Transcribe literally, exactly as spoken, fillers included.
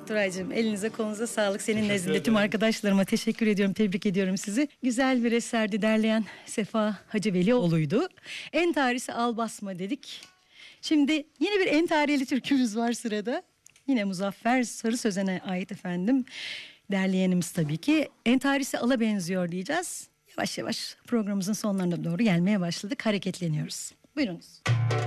Turaycığım, elinize kolunuza sağlık. Senin Teşekkür nezdinde ederim. tüm arkadaşlarıma teşekkür ediyorum, tebrik ediyorum sizi. Güzel bir eserdi, derleyen Sefa Hacıvelioğlu'ydu. Entarisi al basma dedik. Şimdi yine bir entariyeli türkümüz var sırada. Yine Muzaffer Sarı Sözen'e ait efendim. Derleyenimiz tabii ki. Entarisi ala benziyor diyeceğiz. Yavaş yavaş programımızın sonlarına doğru gelmeye başladık. Hareketleniyoruz. Buyurunuz.